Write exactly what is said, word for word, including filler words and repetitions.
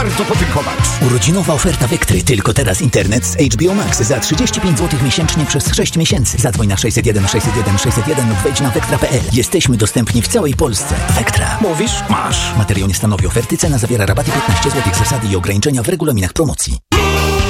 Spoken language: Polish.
bardzo podziękować. Urodzinowa oferta Vectry. Tylko teraz internet z H B O Max za trzydzieści pięć złotych miesięcznie przez sześć miesięcy. Zadzwoń na sześćset jeden sześćset jeden sześćset jeden lub wejdź na vectra kropka p l. Jesteśmy dostępni w całej Polsce. Vectra. Mówisz? Masz. Materiał nie stanowi oferty. Cena zawiera rabaty piętnaście złotych. Zasady i ograniczenia w regulaminach promocji.